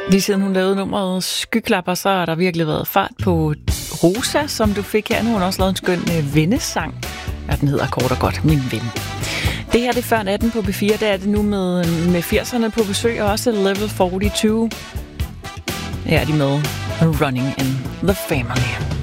Lige siden hun lavede nummeret Skyklapper, så har der virkelig været fart på Rosa, som du fik her. Nu har hun også lavet en skøn vennesang. Ja, den hedder kort og godt Min Ven. Det her det er før natten på B4. Der er det nu med 80'erne på besøg, og også Level 42. Her er de med Running in the Family.